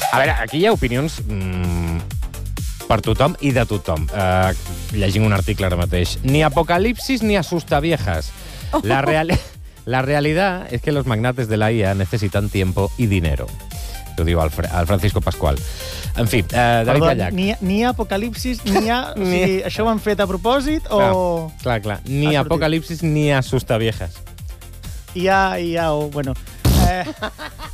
A veure, aquí hi ha opinions per tothom i de tothom. Llegint un article ara mateix. Ni apocalipsis ni asustaviejas. La realidad es que los magnates de la IA necesitan tiempo y dinero. Ho diu el Francisco Pascual. En fi, David Gallac. Ni apocalipsis, ni ha... O sigui, això ho han fet a propòsit o... Clar. Ni apocalipsis ni asustaviejas. Bueno...